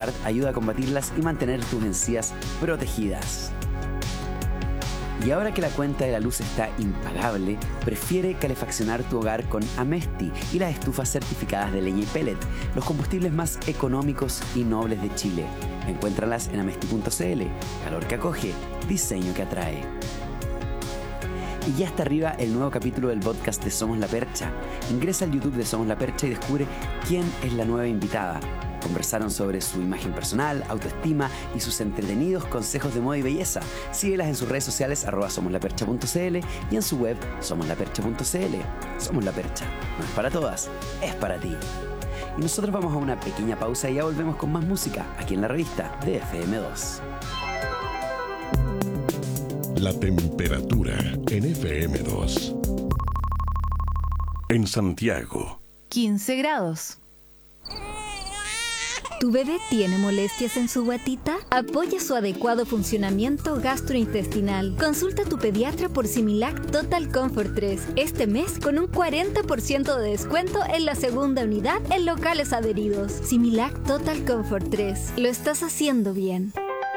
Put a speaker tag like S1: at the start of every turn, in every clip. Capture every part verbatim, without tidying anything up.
S1: Guard ayuda a combatirlas y mantener tus encías protegidas. Y ahora que la cuenta de la luz está impagable, prefiere calefaccionar tu hogar con Amesti y las estufas certificadas de leña y pellet, los combustibles más económicos y nobles de Chile. Encuéntralas en amesti punto c l. Calor que acoge, diseño que atrae. Y ya está arriba el nuevo capítulo del podcast de Somos la Percha. Ingresa al YouTube de Somos la Percha y descubre quién es la nueva invitada. Conversaron sobre su imagen personal, autoestima y sus entretenidos consejos de moda y belleza. Síguelas en sus redes sociales arroba somoslapercha punto c l y en su web somoslapercha punto c l. Somos la Percha. No es para todas, es para ti. Y nosotros vamos a una pequeña pausa y ya volvemos con más música aquí en la revista de F M dos.
S2: La temperatura en F M dos. En Santiago,
S3: quince grados.
S4: ¿Tu bebé tiene molestias en su guatita? Apoya su adecuado funcionamiento gastrointestinal. Consulta a tu pediatra por Similac Total Comfort tres este mes con un cuarenta por ciento de descuento en la segunda unidad en locales adheridos. Similac Total Comfort tres. Lo estás haciendo bien.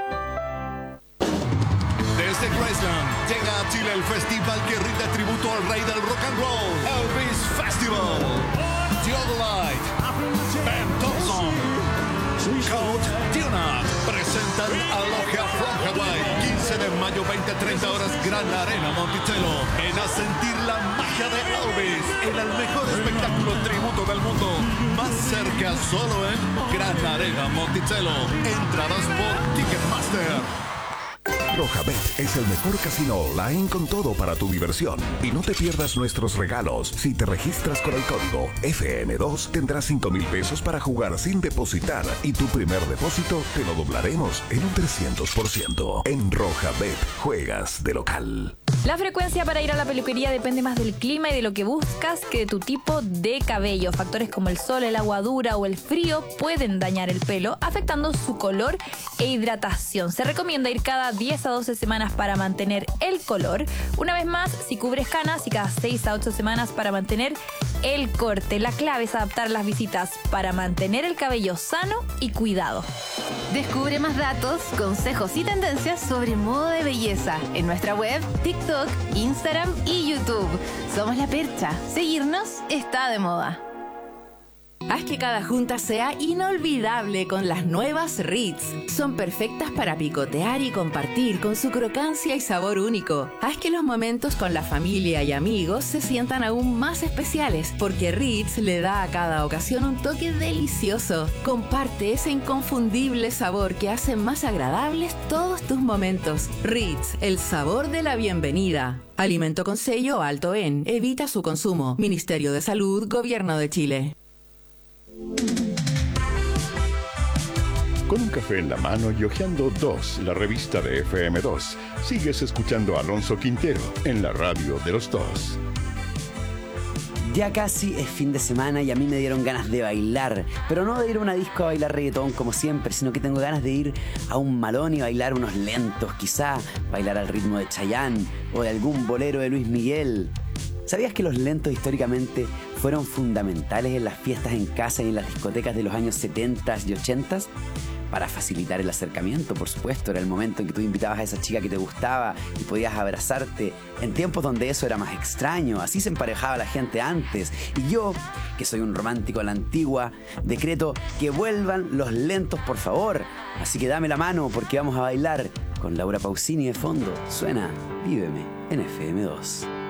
S5: Desde Graceland llega a Chile el festival que rinde tributo al rey del rock and roll, Elvis Festival. Theodolite, Ben Thompson, Coach Tuna presentan Aloha from Hawaii. quince de mayo, veinte a treinta horas, Gran Arena Monticello. Ven a sentir la magia de Elvis en el mejor espectáculo tributo del mundo. Más cerca solo en Gran Arena Monticello. Entradas por Ticketmaster.
S2: Rojabet es el mejor casino online con todo para tu diversión. Y no te pierdas nuestros regalos. Si te registras con el código F M dos, tendrás cinco mil pesos para jugar sin depositar. Y tu primer depósito te lo doblaremos en un trescientos por ciento. En Rojabet, juegas de local.
S3: La frecuencia para ir a la peluquería depende más del clima y de lo que buscas que de tu tipo de cabello. Factores como el sol, el agua dura o el frío pueden dañar el pelo, afectando su color e hidratación. Se recomienda ir cada diez a doce semanas para mantener el color. Una vez más, si cubres canas, y cada seis a ocho semanas para mantener el corte. La clave es adaptar las visitas para mantener el cabello sano y cuidado.
S6: Descubre más datos, consejos y tendencias sobre moda de belleza en nuestra web, TikTok, Instagram y YouTube. Somos La Percha. Seguirnos está de moda.
S7: Haz que cada junta sea inolvidable con las nuevas Ritz. Son perfectas para picotear y compartir con su crocancia y sabor único. Haz que los momentos con la familia y amigos se sientan aún más especiales, porque Ritz le da a cada ocasión un toque delicioso. Comparte ese inconfundible sabor que hace más agradables todos tus momentos. Ritz, el sabor de la bienvenida. Alimento con sello alto en. Evita su consumo. Ministerio de Salud, Gobierno de Chile.
S2: Con un café en la mano y hojeando dos, la revista de F M dos, sigues escuchando a Alonso Quintero en la radio de los dos.
S1: Ya casi es fin de semana y a mí me dieron ganas de bailar, pero no de ir a una disco a bailar reggaetón como siempre, sino que tengo ganas de ir a un malón y bailar unos lentos, quizá bailar al ritmo de Chayanne o de algún bolero de Luis Miguel. ¿Sabías que los lentos históricamente fueron fundamentales en las fiestas en casa y en las discotecas de los años setenta y ochenta? Para facilitar el acercamiento, por supuesto. Era el momento en que tú invitabas a esa chica que te gustaba y podías abrazarte en tiempos donde eso era más extraño. Así se emparejaba la gente antes. Y yo, que soy un romántico a la antigua, decreto que vuelvan los lentos, por favor. Así que dame la mano porque vamos a bailar con Laura Pausini de fondo. Suena Víveme en F M dos.